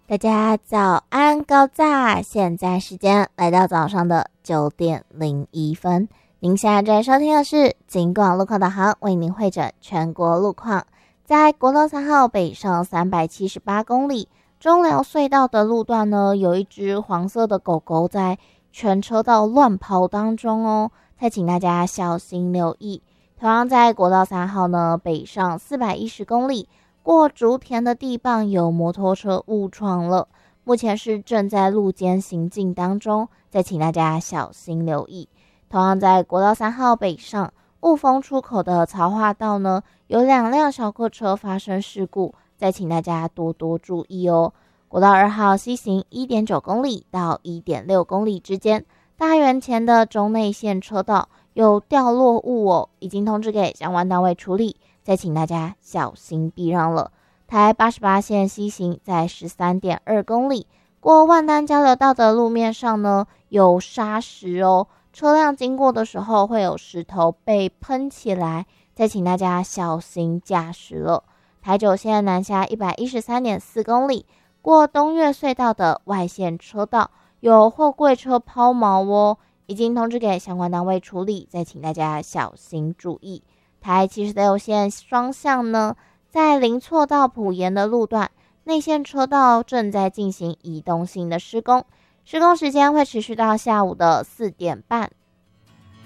大家早安高炸，现在时间来到早上的9:01。您现在正在收听的是警广路况导航，为您汇整全国路况。在国道3号北上378公里中寮隧道的路段呢，有一只黄色的狗狗在全车道乱跑当中哦，再请大家小心留意。同样在国道3号呢北上410公里过竹田的地磅有摩托车误闯了，目前是正在路肩行进当中，再请大家小心留意。同样在国道3号北上雾峰出口的曹化道呢，有2辆小客车发生事故，再请大家多多注意哦。国道2号西行 1.9 公里到 1.6 公里之间，大园前的中内线车道有掉落物哦，已经通知给相关单位处理，再请大家小心避让了。台88线西行在 13.2 公里过万丹交流道的路面上呢，有沙石哦，车辆经过的时候会有石头被喷起来，再请大家小心驾驶了。台9线南下 113.4 公里过东岳隧道的外线车道有货柜车抛锚哦，已经通知给相关单位处理，再请大家小心注意。台76线双向呢，在林错到埔盐的路段，内线车道正在进行移动性的施工，施工时间会持续到下午的4点半，